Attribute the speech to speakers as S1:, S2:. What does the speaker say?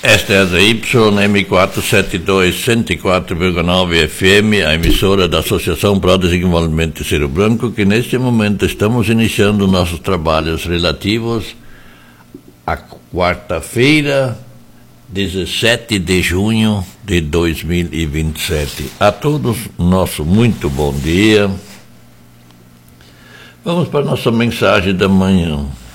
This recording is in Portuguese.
S1: Esta é a ZYM472 104,9 FM, a emissora da Associação Pro Desenvolvimento de Cerro Branco, que neste momento estamos iniciando nossos trabalhos relativos à quarta-feira, 17 de junho de 2027. A todos, nosso muito bom dia. Vamos para a nossa mensagem da manhã.